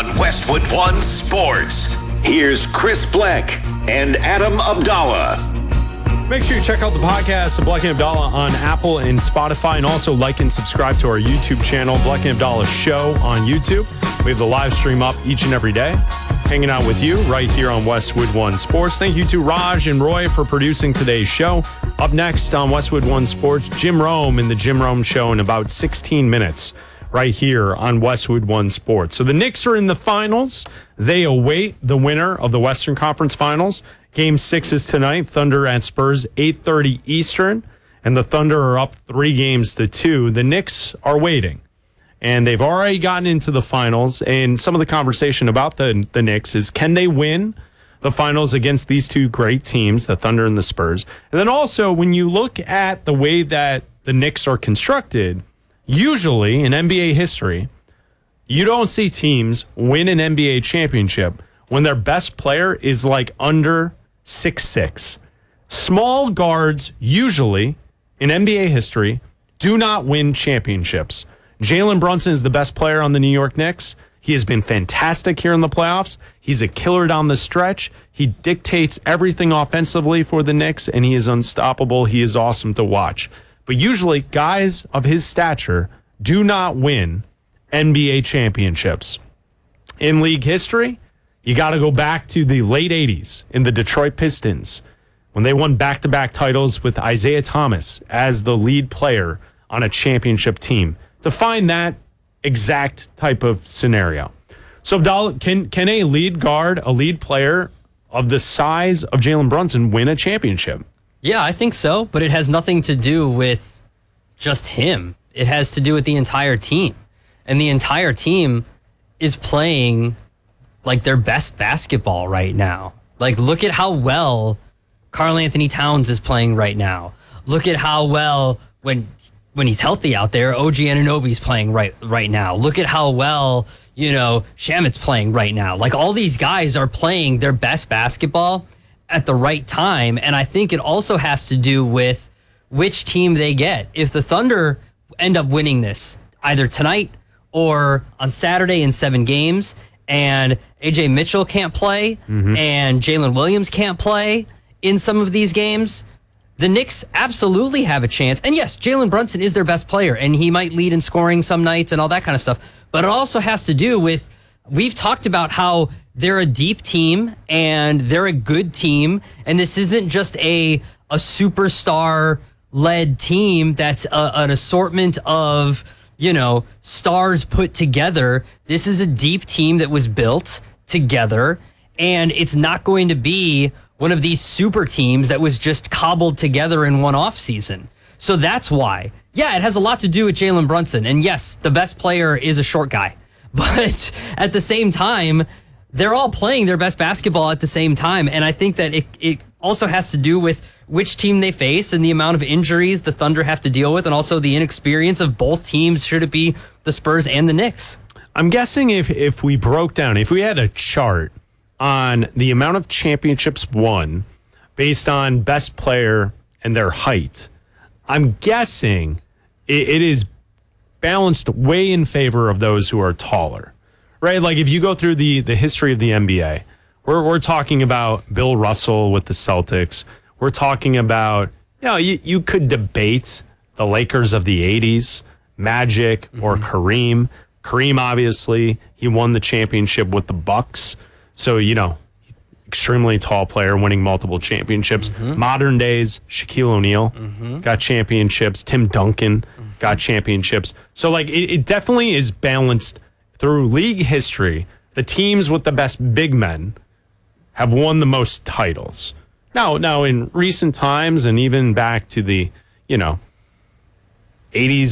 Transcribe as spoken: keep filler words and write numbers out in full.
on Westwood One Sports. Here's Chris Bleck and Adam Abdallah. Make sure you check out the podcast of Bleck and Abdallah on Apple and Spotify, and also like and subscribe to our YouTube channel, Bleck and Abdallah Show on YouTube. We have the live stream up each and every day, hanging out with you right here on Westwood One Sports. Thank you to Raj and Roy for producing today's show. Up next on Westwood One Sports, Jim Rome in the Jim Rome Show in about sixteen minutes right here on Westwood One Sports. So the Knicks are in the finals. They await the winner of the Western Conference Finals. Game six is tonight, Thunder at Spurs, eight thirty Eastern, and the Thunder are up three games to two. The Knicks are waiting, and they've already gotten into the finals, and some of the conversation about the, the Knicks is, can they win the finals against these two great teams, the Thunder and the Spurs? And then also, when you look at the way that the Knicks are constructed, usually in N B A history, you don't see teams win an N B A championship when their best player is like under six six. Small guards usually in N B A history do not win championships. Jalen Brunson is the best player on the New York Knicks. He has been fantastic here in the playoffs. He's a killer down the stretch. He dictates everything offensively for the Knicks, and he is unstoppable. He is awesome to watch. But usually guys of his stature do not win N B A championships. In league history, you got to go back to the late eighties in the Detroit Pistons when they won back-to-back titles with Isaiah Thomas as the lead player on a championship team to find that exact type of scenario. So, Abdallah, can, can a lead guard, a lead player of the size of Jalen Brunson win a championship? Yeah, I think so, but it has nothing to do with just him. It has to do with the entire team. And the entire team is playing like their best basketball right now. Like, look at how well Karl Anthony Towns is playing right now. Look at how well, when when he's healthy out there, O G Anunoby's playing right right now. Look at how well, you know, Shamit's playing right now. Like, all these guys are playing their best basketball at the right time, and I think it also has to do with which team they get. If the Thunder end up winning this, either tonight or on Saturday in seven games, and A J Mitchell can't play, mm-hmm. and Jalen Williams can't play in some of these games, the Knicks absolutely have a chance. And yes, Jalen Brunson is their best player, and he might lead in scoring some nights and all that kind of stuff. But it also has to do with, we've talked about how they're a deep team, and they're a good team, and this isn't just a, a superstar-led team that's a, an assortment of, you know, stars put together. This is a deep team that was built together, and it's not going to be one of these super teams that was just cobbled together in one off season. So that's why. Yeah, it has a lot to do with Jalen Brunson. And yes, the best player is a short guy. But at the same time, they're all playing their best basketball at the same time. And I think that it, it also has to do with which team they face and the amount of injuries the Thunder have to deal with, and also the inexperience of both teams, should it be the Spurs and the Knicks. I'm guessing if, if we broke down, if we had a chart on the amount of championships won based on best player and their height, I'm guessing it, it is balanced way in favor of those who are taller, right? Like, if you go through the, the history of the N B A, we're, we're talking about Bill Russell with the Celtics. We're talking about, you know, you, you could debate the Lakers of the eighties, Magic or mm-hmm. Kareem. Kareem, obviously, he won the championship with the Bucks. So, you know, extremely tall player winning multiple championships. Mm-hmm. Modern days, Shaquille O'Neal mm-hmm. got championships. Tim Duncan mm-hmm. got championships. So, like, it, it definitely is balanced through league history. The teams with the best big men have won the most titles. Now, now in recent times, and even back to the, you know, eighties,